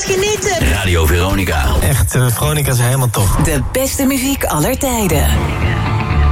is genieten. Radio Veronica. Echt, Veronica is helemaal top. De beste muziek aller tijden.